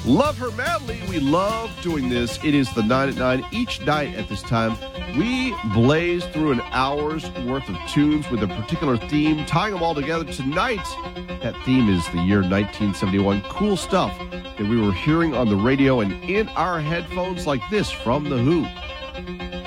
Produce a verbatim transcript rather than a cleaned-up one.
Love her madly. We love doing this. It is the nine at nine. Each night at this time, we blaze through an hour's worth of tunes with a particular theme, tying them all together. Tonight, that theme is the year nineteen seventy-one. Cool stuff that we were hearing on the radio and in our headphones like this from The Who.